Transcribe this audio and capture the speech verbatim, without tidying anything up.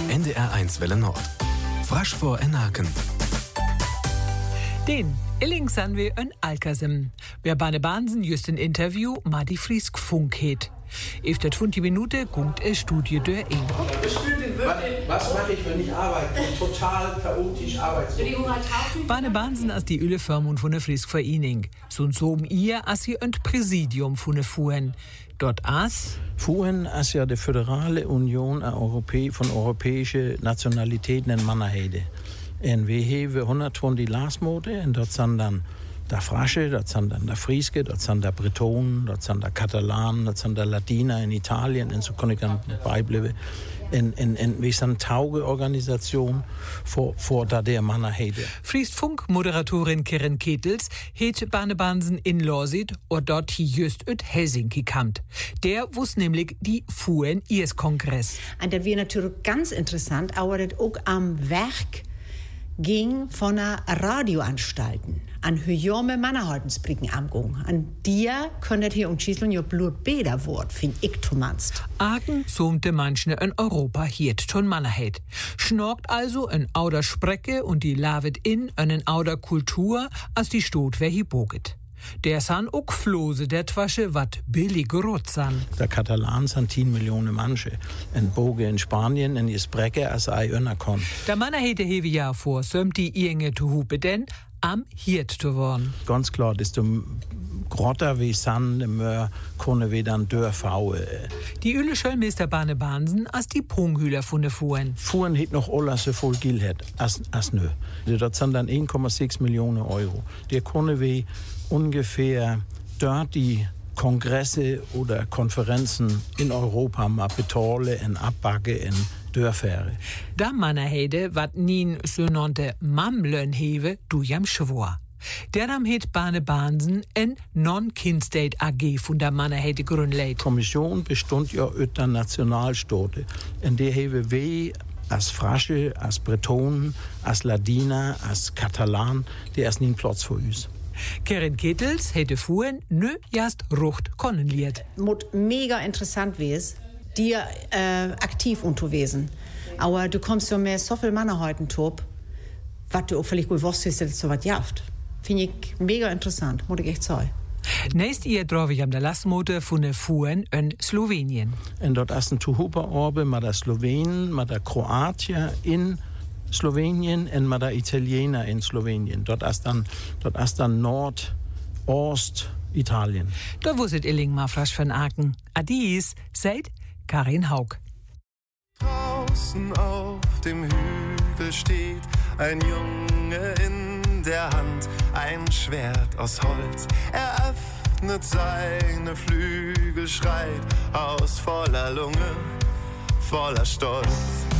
N D R eins Welle Nord. Frasch vor Enaken. Den Illing san wir en Alkasem. Wer bane Bahnsen just ein Interview ma die Friesk Funk het. Efter zwanzig Minuten kommt eine Studie durch ihn. Was mache ich, wenn ich arbeite? Total chaotisch arbeite. Bane Bahnsen als die Ölefirmen von der Friesk Vereinigung. So so ihr als sie ein Präsidium von der Fuhren. Dort as Fuhren als ja die Föderale Union Europä von europäischen Nationalitäten in Mannerheide. En we hebben honderdtwintig laarsmoten en dat zijn dan de Frasche, dat zijn dan de Frieske, dat zijn de Bretonen, dat zijn de Catalanen, dat zijn de Ladiner in Italien en zo kon ik dan bijblijven. En, en, en we zijn een tauge-organisation voor, voor dat der Mannerheide. Friest Funk-Moderatorin Keren Ketels het Bane Bahnsen in Lorsit und dort hier just uit Helsinki kamt. Der wusste nämlich die Fuhren ihres Kongress. Und das wäre natürlich ganz interessant, aber das auch am Werk ging von der Radioanstalten an höjome Mannerhaltensbricken amgung. An dir könntet hier und Schießlung ja blut beder Wort, find ich zumanst. Agen somte manchen in Europa hiert schon Mannerheit. Schnorkt also en ouder Sprecke und die lavet in en ouder Kultur, als die Stot wer hi boget. Der san ook flose der Twasche wat billig rot san. Der Katalan san tien Millionen Manche. En boge in Spanien en is Brecke als ei önnerkon. Der Manner hete hewe ja vor, sömt die Inge zu hupe denn am hiert zu worden. Ganz klar, desto grotter wie san, dem konne we dann dörfaue. Die Öle Schöllmeister Bane Bahnsen als die Punghüler von der Fuhren. Fuhren het noch alles so voll Geld het, as, as nö. Das sind dann eins Komma sechs Millionen Euro. Der konne we ungefähr dort die Kongresse oder Konferenzen in Europa mal betale en abbacke en dörfäre. Da Mannerheide wat nien sogenannte Mamlön hewe du jam schwor. Deram het Bane Bahnsen en Non-Kin-State A G von der Mannerheide gründleit. Kommission bestund ja aus der Nationalstaaten. En der hewe we als Frasche, als Bretonen, als Ladiner, als Katalan, der ist nie Platz für uns. Keren Ketels hätte Fuhren nö jast rucht konnenliert. Mut mega interessant wes, dir äh, aktiv unterwesen. Aber du kommst ja mehr so viel Männer heute top, was du auch vielleicht gut wusstest, dass so was jaft. Finde ich mega interessant, muss ich echt sagen. Nächst ihr drauf ich am der Lastmotor von der Fuhren in Slowenien. Und dort ist ein Tuhupa-Orbe mit der Slowenen, mit der Kroatier in Slowenien und mit der Italiener in Slowenien. Dort ist dann, dort ist dann Nord, Ost, Italien. Da wusstet Illing mal frasch von Aken. Adies, seid Karin Haug. Draußen auf dem Hügel steht ein Junge in der Hand, ein Schwert aus Holz. Er öffnet seine Flügel, schreit aus voller Lunge, voller Stolz.